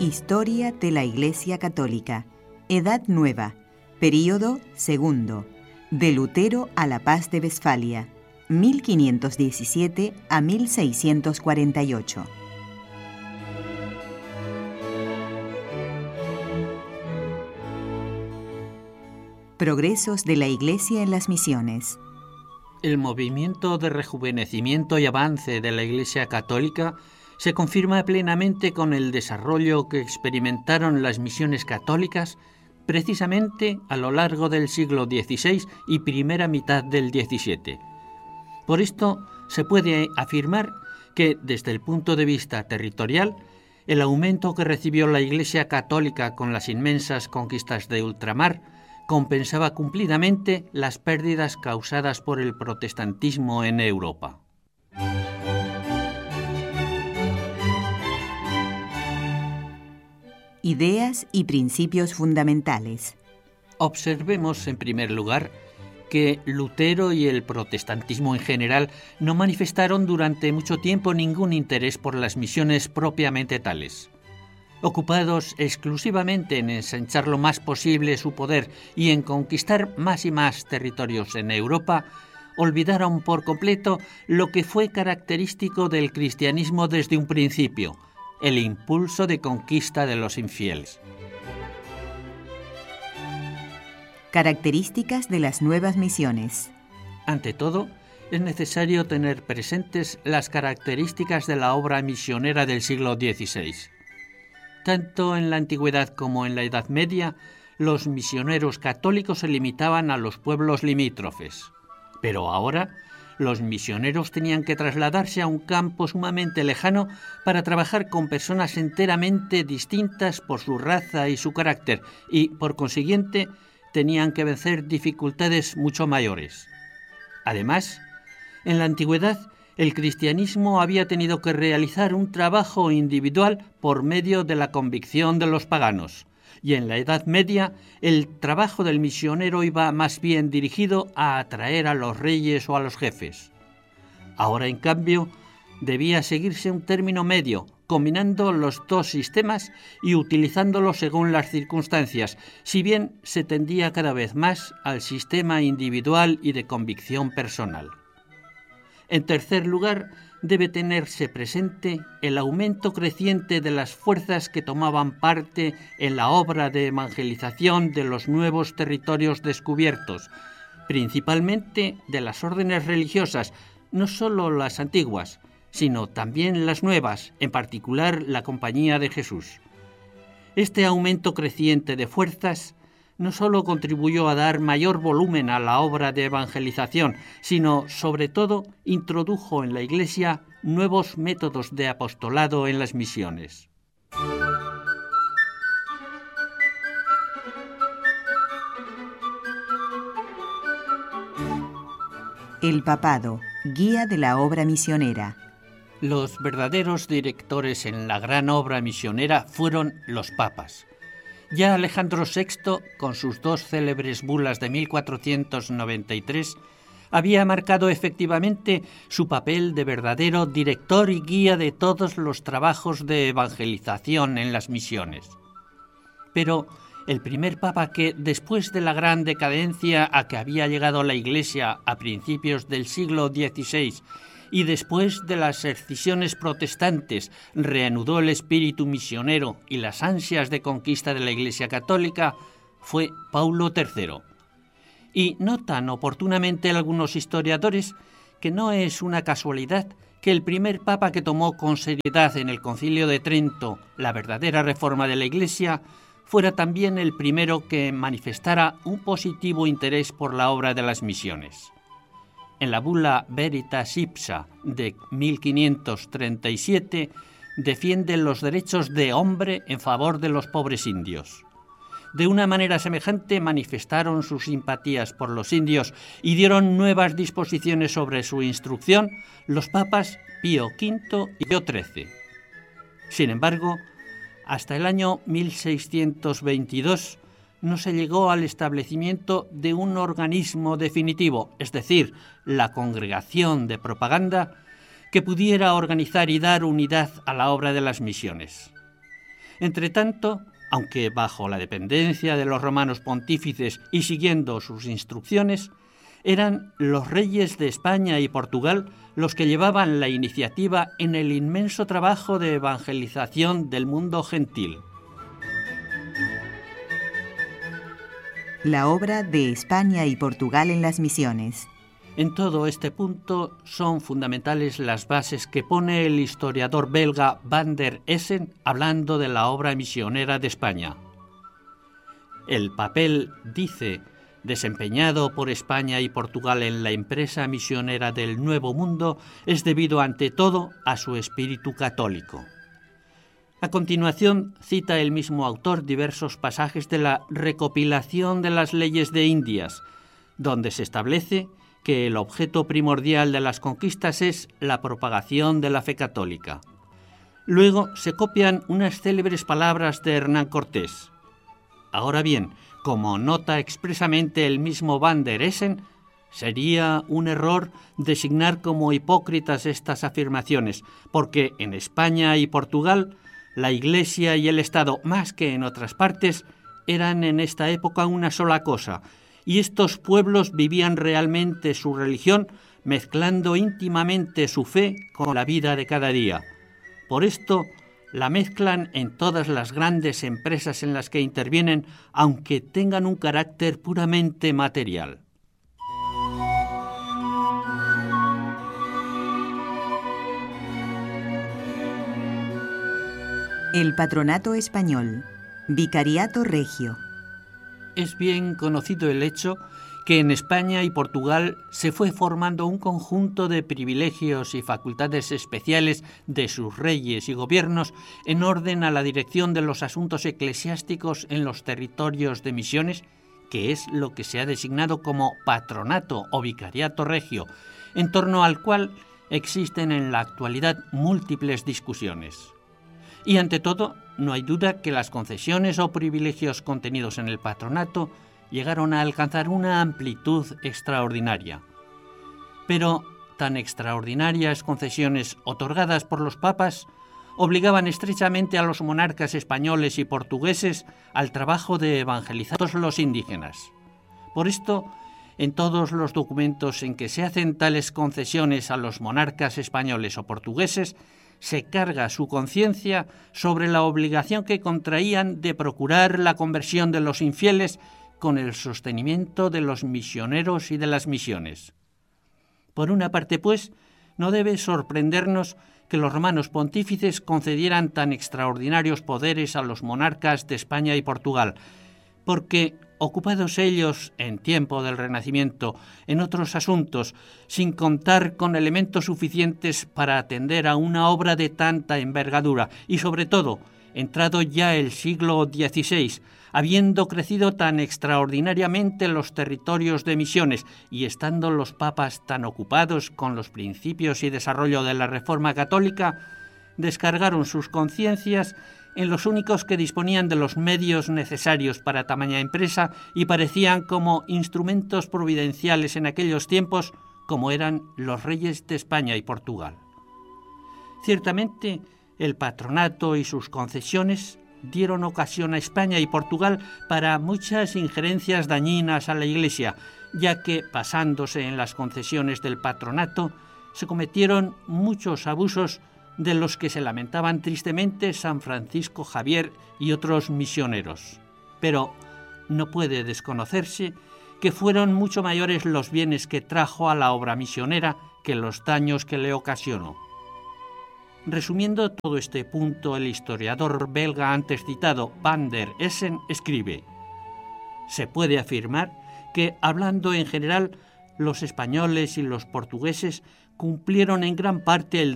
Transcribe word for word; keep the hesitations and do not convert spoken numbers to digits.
Historia de la Iglesia Católica. Edad Nueva. Período segundo. De Lutero a la Paz de Westfalia. mil quinientos diecisiete a mil seiscientos cuarenta y ocho. Progresos de la Iglesia en las misiones. El movimiento de rejuvenecimiento y avance de la Iglesia Católica se confirma plenamente con el desarrollo que experimentaron las misiones católicas precisamente a lo largo del siglo dieciséis y primera mitad del diecisiete. Por esto se puede afirmar que, desde el punto de vista territorial, el aumento que recibió la Iglesia Católica con las inmensas conquistas de ultramar compensaba cumplidamente las pérdidas causadas por el protestantismo en Europa. Ideas y principios fundamentales. Observemos, en primer lugar, que Lutero y el protestantismo en general no manifestaron durante mucho tiempo ningún interés por las misiones propiamente tales. Ocupados exclusivamente en ensanchar lo más posible su poder y en conquistar más y más territorios en Europa, olvidaron por completo lo que fue característico del cristianismo desde un principio: el impulso de conquista de los infieles. Características de las nuevas misiones. Ante todo, es necesario tener presentes las características de la obra misionera del siglo dieciséis. Tanto en la Antigüedad como en la Edad Media, los misioneros católicos se limitaban a los pueblos limítrofes. Pero ahora, los misioneros tenían que trasladarse a un campo sumamente lejano para trabajar con personas enteramente distintas por su raza y su carácter, y, por consiguiente, tenían que vencer dificultades mucho mayores. Además, en la Antigüedad, el cristianismo había tenido que realizar un trabajo individual por medio de la convicción de los paganos, y en la Edad Media el trabajo del misionero iba más bien dirigido a atraer a los reyes o a los jefes. Ahora, en cambio, debía seguirse un término medio, combinando los dos sistemas y utilizándolos según las circunstancias, si bien se tendía cada vez más al sistema individual y de convicción personal. En tercer lugar, debe tenerse presente el aumento creciente de las fuerzas que tomaban parte en la obra de evangelización de los nuevos territorios descubiertos, principalmente de las órdenes religiosas, no solo las antiguas, sino también las nuevas, en particular la Compañía de Jesús. Este aumento creciente de fuerzas no solo contribuyó a dar mayor volumen a la obra de evangelización, sino, sobre todo, introdujo en la Iglesia nuevos métodos de apostolado en las misiones. El papado, guía de la obra misionera. Los verdaderos directores en la gran obra misionera fueron los papas. Ya Alejandro sexto, con sus dos célebres bulas de mil cuatrocientos noventa y tres, había marcado efectivamente su papel de verdadero director y guía de todos los trabajos de evangelización en las misiones. Pero el primer papa que, después de la gran decadencia a que había llegado la Iglesia a principios del siglo dieciséis y después de las escisiones protestantes, reanudó el espíritu misionero y las ansias de conquista de la Iglesia Católica, fue Paulo tercero. Y notan oportunamente algunos historiadores que no es una casualidad que el primer papa que tomó con seriedad en el Concilio de Trento la verdadera reforma de la Iglesia fuera también el primero que manifestara un positivo interés por la obra de las misiones. En la bula Veritas Ipsa de mil quinientos treinta y siete defiende los derechos de hombre en favor de los pobres indios. De una manera semejante manifestaron sus simpatías por los indios y dieron nuevas disposiciones sobre su instrucción los papas Pío quinto y Pío trece. Sin embargo, hasta el año mil seiscientos veintidós no se llegó al establecimiento de un organismo definitivo, es decir, la Congregación de Propaganda, que pudiera organizar y dar unidad a la obra de las misiones. Entretanto, aunque bajo la dependencia de los romanos pontífices y siguiendo sus instrucciones, eran los reyes de España y Portugal los que llevaban la iniciativa en el inmenso trabajo de evangelización del mundo gentil. La obra de España y Portugal en las misiones. En todo este punto son fundamentales las bases que pone el historiador belga Van der Essen hablando de la obra misionera de España. El papel, dice, desempeñado por España y Portugal en la empresa misionera del Nuevo Mundo es debido ante todo a su espíritu católico. A continuación cita el mismo autor diversos pasajes de la recopilación de las leyes de Indias, donde se establece que el objeto primordial de las conquistas es la propagación de la fe católica. Luego se copian unas célebres palabras de Hernán Cortés. Ahora bien, como nota expresamente el mismo Van der Essen, sería un error designar como hipócritas estas afirmaciones, porque en España y Portugal, la Iglesia y el Estado, más que en otras partes, eran en esta época una sola cosa, y estos pueblos vivían realmente su religión mezclando íntimamente su fe con la vida de cada día. Por esto, la mezclan en todas las grandes empresas en las que intervienen, aunque tengan un carácter puramente material. El Patronato Español, Vicariato Regio. Es bien conocido el hecho que en España y Portugal se fue formando un conjunto de privilegios y facultades especiales de sus reyes y gobiernos en orden a la dirección de los asuntos eclesiásticos en los territorios de misiones, que es lo que se ha designado como patronato o vicariato regio, en torno al cual existen en la actualidad múltiples discusiones. Y ante todo, no hay duda que las concesiones o privilegios contenidos en el patronato llegaron a alcanzar una amplitud extraordinaria. Pero tan extraordinarias concesiones otorgadas por los papas obligaban estrechamente a los monarcas españoles y portugueses al trabajo de evangelizar a todos los indígenas. Por esto, en todos los documentos en que se hacen tales concesiones a los monarcas españoles o portugueses, se carga su conciencia sobre la obligación que contraían de procurar la conversión de los infieles con el sostenimiento de los misioneros y de las misiones. Por una parte, pues, no debe sorprendernos que los romanos pontífices concedieran tan extraordinarios poderes a los monarcas de España y Portugal, porque, ocupados ellos en tiempo del Renacimiento en otros asuntos, sin contar con elementos suficientes para atender a una obra de tanta envergadura y, sobre todo, entrado ya el siglo dieciséis, habiendo crecido tan extraordinariamente los territorios de misiones y estando los papas tan ocupados con los principios y desarrollo de la Reforma Católica, descargaron sus conciencias en los únicos que disponían de los medios necesarios para tamaña empresa y parecían como instrumentos providenciales en aquellos tiempos, como eran los reyes de España y Portugal. Ciertamente, el patronato y sus concesiones dieron ocasión a España y Portugal para muchas injerencias dañinas a la Iglesia, ya que, basándose en las concesiones del patronato, se cometieron muchos abusos de los que se lamentaban tristemente San Francisco Javier y otros misioneros. Pero no puede desconocerse que fueron mucho mayores los bienes que trajo a la obra misionera que los daños que le ocasionó. Resumiendo todo este punto, el historiador belga antes citado Van der Essen escribe: se puede afirmar que, hablando en general, los españoles y los portugueses cumplieron en gran parte el